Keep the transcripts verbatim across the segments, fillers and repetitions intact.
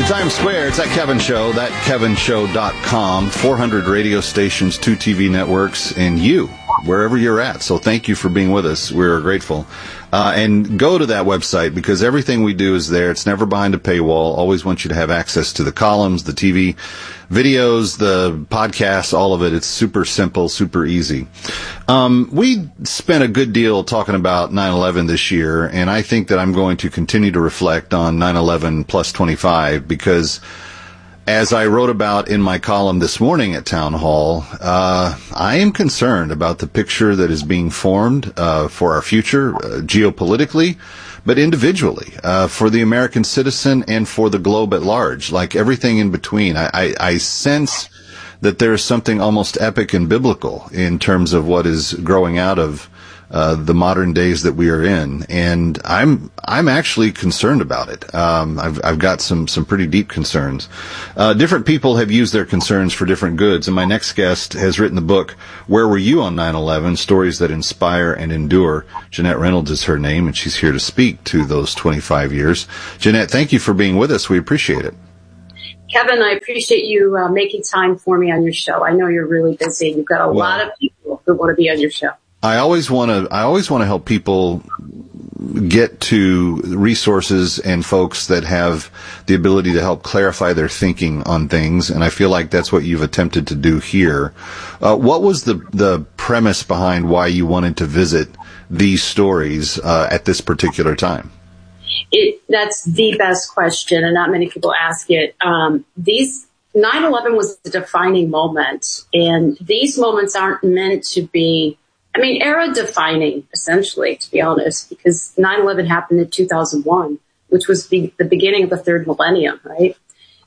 Times Square. It's that Kevin Show, that kevin show dot com, four hundred radio stations, two T V networks, and you, wherever you're at. So thank you for being with us. We're grateful. Uh, and go to that website because everything we do is there. It's never behind a paywall. Always want you to have access to the columns, the T V videos, the podcasts, all of it. It's super simple, super easy. Um, we spent a good deal talking about nine eleven this year, and I think that I'm going to continue to reflect on nine eleven plus twenty-five because as I wrote about in my column this morning at Town Hall, uh, I am concerned about the picture that is being formed uh, for our future, uh, geopolitically, but individually, uh, for the American citizen and for the globe at large, like everything in between. I, I, I sense that there is something almost epic and biblical in terms of what is growing out of uh, the modern days that we are in, and I'm I'm actually concerned about it. Um, I've I've got some some pretty deep concerns. Uh, different people have used their concerns for different goods, and my next guest has written the book "Where Were You on nine eleven? Stories that Inspire and Endure." Jeanette Reynolds is her name, and she's here to speak to those twenty-five years. Jeanette, thank you for being with us. We appreciate it. Kevin, I appreciate you uh, making time for me on your show. I know you're really busy. You've got a well, lot of people who want to be on your show. I always want to, I always want to help people get to resources and folks that have the ability to help clarify their thinking on things. And I feel like that's what you've attempted to do here. Uh, what was the, the premise behind why you wanted to visit these stories, uh, at this particular time? It, that's the best question, and not many people ask it. Um, these nine eleven was a defining moment, and these moments aren't meant to be, I mean, era defining, essentially, to be honest, because nine eleven happened in two thousand one, which was the, the beginning of the third millennium, right?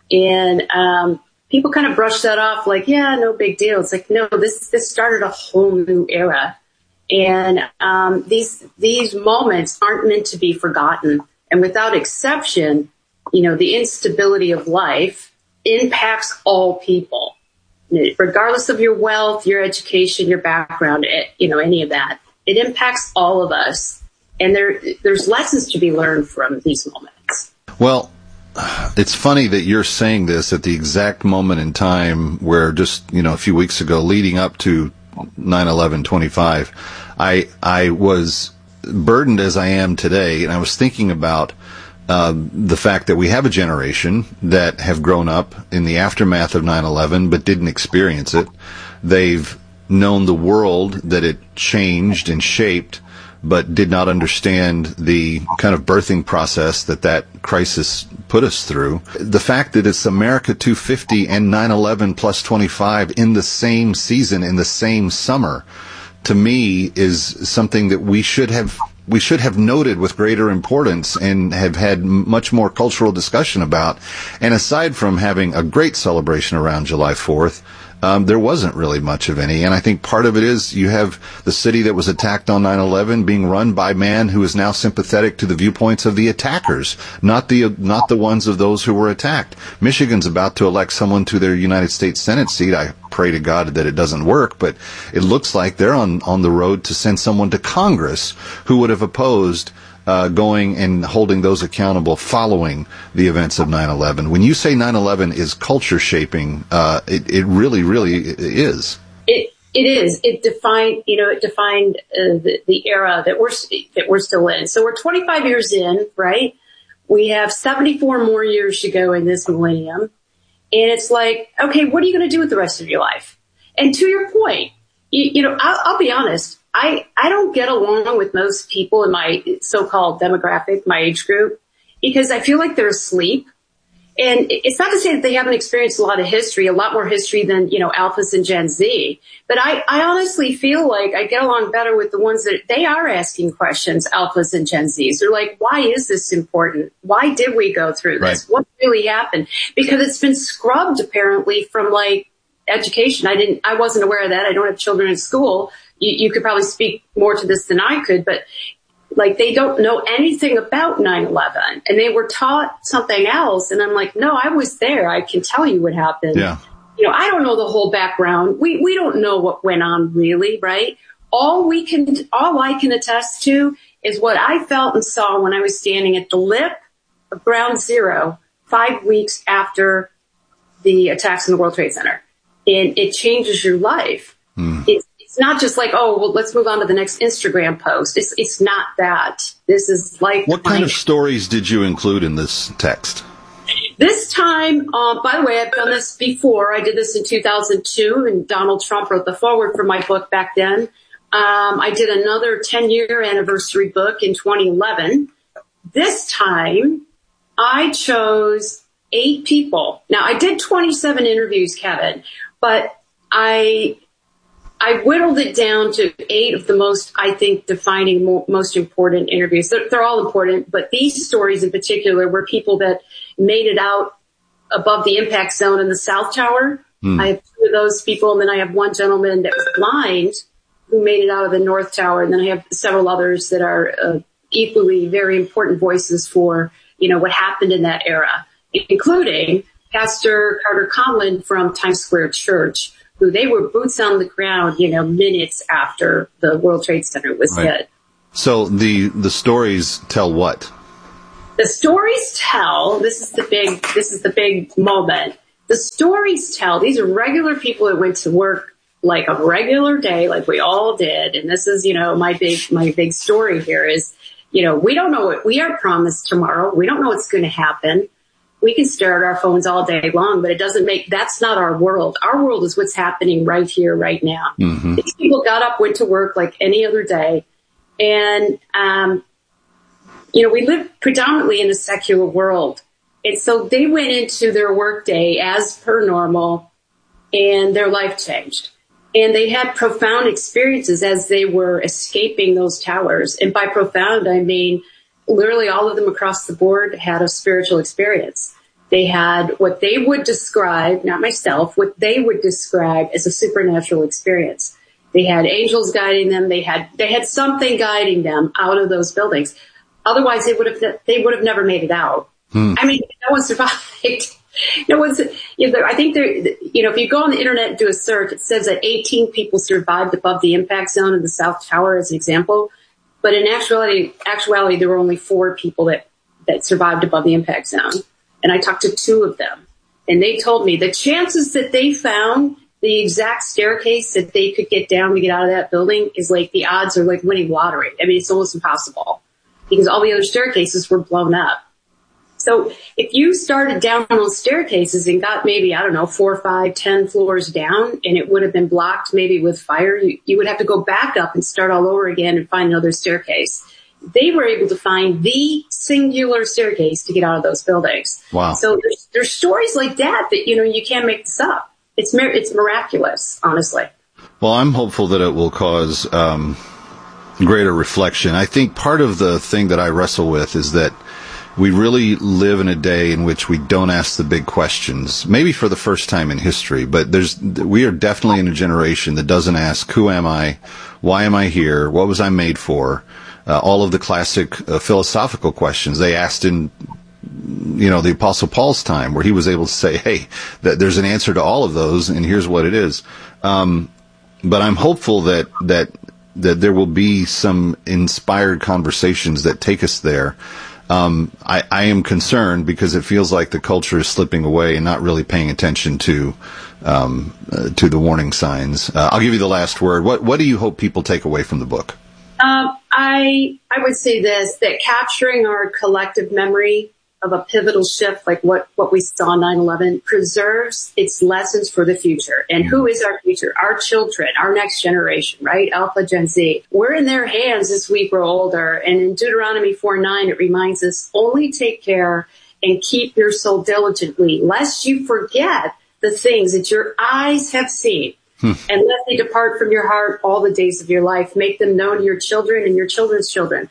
And um, people kind of brushed that off like, yeah, no big deal. It's like, no, this this started a whole new era, and um, these these moments aren't meant to be forgotten. And without exception, you know, the instability of life impacts all people, regardless of your wealth, your education, your background, it, you know, any of that. It impacts all of us. And there, there's lessons to be learned from these moments. Well, it's funny that you're saying this at the exact moment in time where just, you know, a few weeks ago, leading up to nine eleven twenty-five, I, I was burdened as I am today, and I was thinking about uh, the fact that we have a generation that have grown up in the aftermath of nine eleven but didn't experience it. They've known the world that it changed and shaped, but did not understand the kind of birthing process that that crisis put us through. The fact that it's America two fifty and nine eleven plus twenty-five in the same season, in the same summer, to me is something that we should have we should have noted with greater importance and have had much more cultural discussion about. And aside from having a great celebration around July fourth, um, there wasn't really much of any. And I think part of it is you have the city that was attacked on nine eleven being run by a man who is now sympathetic to the viewpoints of the attackers, not the not the ones of those who were attacked. Michigan's about to elect someone to their United States Senate seat. I pray to God that it doesn't work, but it looks like they're on, on the road to send someone to Congress who would have opposed uh, going and holding those accountable following the events of nine eleven. When you say nine eleven is culture shaping, uh, it, it really, really is. It it is. It defined, you know, it defined uh, the, the era that we're that we're still in. So we're twenty-five years in, right? We have seventy-four more years to go in this millennium. And it's like, okay, what are you going to do with the rest of your life? And to your point, you, you know, I'll, I'll be honest. I, I don't get along with most people in my so-called demographic, my age group, because I feel like they're asleep. And it's not to say that they haven't experienced a lot of history, a lot more history than, you know, Alphas and Gen Z. But I, I honestly feel like I get along better with the ones that they are asking questions, Alphas and Gen Zs. They're like, why is this important? Why did we go through this? Right. What really happened? Because it's been scrubbed apparently from like education. I didn't, I wasn't aware of that. I don't have children in school. You, you could probably speak more to this than I could, but like they don't know anything about nine eleven and they were taught something else. And I'm like, no, I was there. I can tell you what happened. Yeah. You know, I don't know the whole background. We, we don't know what went on really, right? All we can, all I can attest to is what I felt and saw when I was standing at the lip of ground zero five weeks after the attacks in the World Trade Center. And it changes your life. Mm. It's, it's not just like, oh, well, let's move on to the next Instagram post. It's, it's not that. This is like... What kind of stories did you include in this text? This time, uh, by the way, I've done this before. I did this in two thousand two, and Donald Trump wrote the foreword for my book back then. Um, I did another ten-year anniversary book in twenty eleven. This time, I chose eight people. Now, I did twenty-seven interviews, Kevin, but I I whittled it down to eight of the most, I think, defining, mo- most important interviews. They're, they're all important, but these stories in particular were people that made it out above the impact zone in the South Tower. Hmm. I have two of those people, and then I have one gentleman that was blind who made it out of the North Tower, and then I have several others that are uh, equally very important voices for, you know, what happened in that era, including Pastor Carter Conlon from Times Square Church, who they were boots on the ground, you know, minutes after the World Trade Center was right. hit. So the the stories tell what? The stories tell, this is the big, this is the big moment. The stories tell, these are regular people that went to work like a regular day, like we all did. And this is, you know, my big, my big story here is, you know, we don't know what we are promised tomorrow. We don't know what's going to happen. We can stare at our phones all day long, but it doesn't make, that's not our world. Our world is what's happening right here, right now. Mm-hmm. These people got up, went to work like any other day. And, um, you know, we live predominantly in a secular world. And so they went into their workday as per normal, and their life changed. And they had profound experiences as they were escaping those towers. And by profound, I mean, literally all of them across the board had a spiritual experience. They had what they would describe, not myself, what they would describe as a supernatural experience. They had angels guiding them. They had, they had something guiding them out of those buildings. Otherwise, they would have, they would have never made it out. Hmm. I mean, no one survived. No one's, you know, I think there, you know, if you go on the internet and do a search, it says that eighteen people survived above the impact zone in the South Tower as an example. But in actuality, actuality, there were only four people that, that survived above the impact zone. And I talked to two of them, and they told me the chances that they found the exact staircase that they could get down to get out of that building is like the odds are like winning lottery. I mean, it's almost impossible because all the other staircases were blown up. So if you started down those staircases and got maybe, I don't know, four, five, ten floors down, and it would have been blocked maybe with fire, you, you would have to go back up and start all over again and find another staircase. They were able to find the singular staircase to get out of those buildings. Wow. So there's, there's stories like that that, you know, you can't make this up. It's mir- it's miraculous, honestly. Well, I'm hopeful that it will cause um, greater reflection. I think part of the thing that I wrestle with is that we really live in a day in which we don't ask the big questions, maybe for the first time in history, but there's, we are definitely in a generation that doesn't ask, who am I? Why am I here? What was I made for? Uh, all of the classic uh, philosophical questions they asked in, you know, the Apostle Paul's time, where he was able to say, hey, that there's an answer to all of those, and here's what it is. Um, but I'm hopeful that, that, that there will be some inspired conversations that take us there. Um, I, I am concerned because it feels like the culture is slipping away and not really paying attention to, um, uh, to the warning signs. Uh, I'll give you the last word. What, what do you hope people take away from the book? Um, I, I would say this, that capturing our collective memory of a pivotal shift like what, what we saw on nine eleven preserves its lessons for the future. And who is our future? Our children, our next generation, right? Alpha, Gen Z. We're in their hands as we grow older. And in Deuteronomy four nine, it reminds us, only take care and keep your soul diligently, lest you forget the things that your eyes have seen. Hmm. And let they depart from your heart all the days of your life. Make them known to your children and your children's children.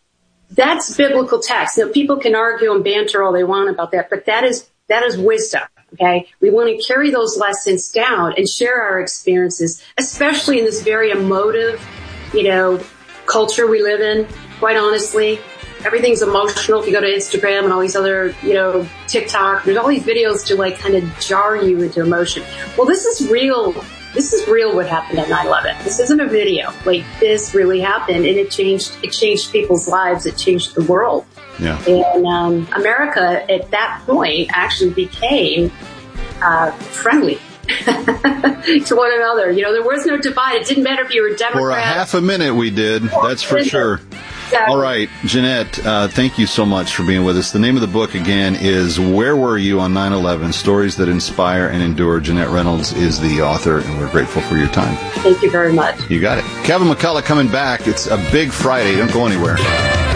That's biblical text. Now, people can argue and banter all they want about that, but that is, that is wisdom. Okay. We want to carry those lessons down and share our experiences, especially in this very emotive, you know, culture we live in. Quite honestly, everything's emotional. If you go to Instagram and all these other, you know, TikTok, there's all these videos to like kind of jar you into emotion. Well, this is real this is real what happened on nine eleven. This isn't a video. Like, this really happened, and it changed, it changed people's lives. It changed the world. Yeah. And um, America at that point actually became uh, friendly to one another. You know, there was no divide. It didn't matter if you were a Democrat. For a half a minute we did, that's for sure. Exactly. All right, Jeanette, uh, thank you so much for being with us. The name of the book, again, is Where Were You on nine eleven? Stories That Inspire and Endure. Jeanette Reynolds is the author, and we're grateful for your time. Thank you very much. You got it. Kevin McCullough coming back. It's a big Friday. Don't go anywhere.